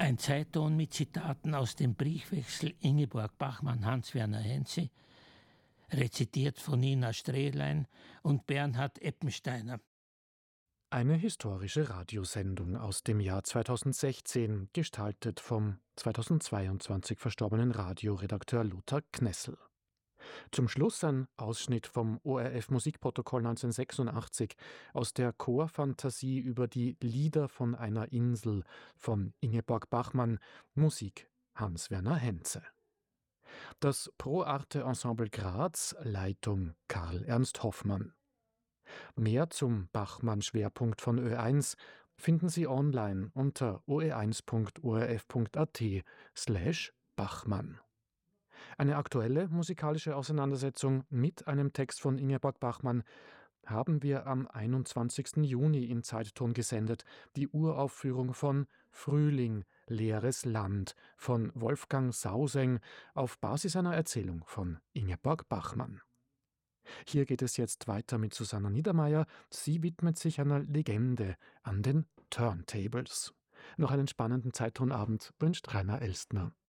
Ein Zeitton mit Zitaten aus dem Briefwechsel Ingeborg Bachmann-Hans-Werner Henze, rezitiert von Nina Strehlein und Bernhard Eppensteiner. Eine historische Radiosendung aus dem Jahr 2016, gestaltet vom 2022 verstorbenen Radioredakteur Lothar Knessel. Zum Schluss ein Ausschnitt vom ORF-Musikprotokoll 1986 aus der Chorfantasie über die Lieder von einer Insel von Ingeborg Bachmann, Musik Hans-Werner Henze. Das Pro Arte Ensemble Graz, Leitung Karl Ernst Hoffmann. Mehr zum Bachmann-Schwerpunkt von Ö1 finden Sie online unter oe1.orf.at/Bachmann. Eine aktuelle musikalische Auseinandersetzung mit einem Text von Ingeborg Bachmann haben wir am 21. Juni in Zeitton gesendet, die Uraufführung von Frühling, leeres Land von Wolfgang Sauseng auf Basis einer Erzählung von Ingeborg Bachmann. Hier geht es jetzt weiter mit Susanna Niedermeyer. Sie widmet sich einer Legende an den Turntables. Noch einen spannenden Zeittonabend wünscht Rainer Elstner.